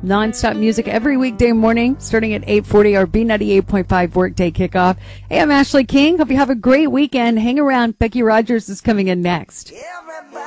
Non-stop music every weekday morning, starting at 8:40, our B98.5 Workday Kickoff. Hey, I'm Ashley King. Hope you have a great weekend. Hang around. Becky Rogers is coming in next.